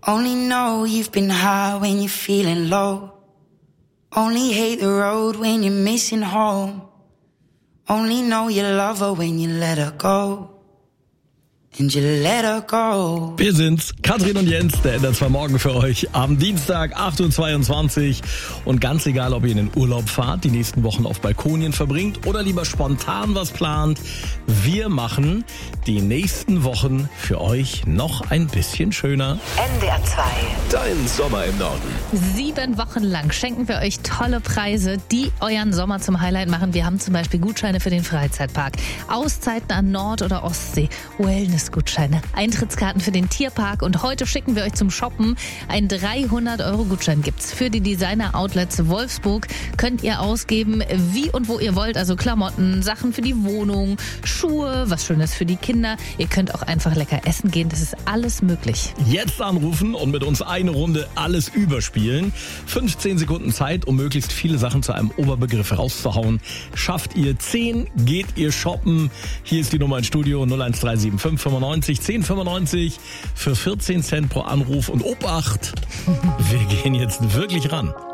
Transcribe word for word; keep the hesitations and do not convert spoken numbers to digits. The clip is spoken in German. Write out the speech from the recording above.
Only know you've been high when you're feeling low. Only hate the road when you're missing home. Only know you love her when you let her go. And you let her go. Wir sind's, Katrin und Jens, der N D R zwei Morgen für euch am Dienstag, acht Uhr zweiundzwanzig. Und ganz egal, ob ihr in den Urlaub fahrt, die nächsten Wochen auf Balkonien verbringt oder lieber spontan was plant, wir machen die nächsten Wochen für euch noch ein bisschen schöner. N D R zwei. Dein Sommer im Norden. Sieben Wochen lang schenken wir euch tolle Preise, die euren Sommer zum Highlight machen. Wir haben zum Beispiel Gutscheine für den Freizeitpark, Auszeiten an Nord- oder Ostsee, Wellness-Gutscheine, Eintrittskarten für den Tierpark und heute schicken wir euch zum Shoppen. Ein dreihundert Euro Gutschein gibt's für die Designer-Outlets Wolfsburg. Könnt ihr ausgeben, wie und wo ihr wollt, also Klamotten, Sachen für die Wohnung, Schuhe, was Schönes für die Kinder. Ihr könnt auch einfach lecker essen gehen, das ist alles möglich. Jetzt anrufen und mit uns eine Runde alles überspielen. fünfzehn Sekunden Zeit, um möglichst viele Sachen zu einem Oberbegriff rauszuhauen. Schafft ihr zehn, geht ihr shoppen. Hier ist die Nummer ins Studio null eins drei sieben fünf fünfundneunzig zehn fünfundneunzig für vierzehn Cent pro Anruf. Und Obacht, wir gehen jetzt wirklich ran.